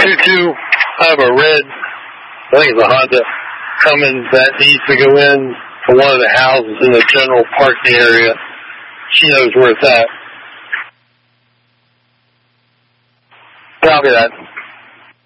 222, I have a red, I think it's a Honda, coming that needs to go in to one of the houses in the general parking area. She knows where it's at. Copy that.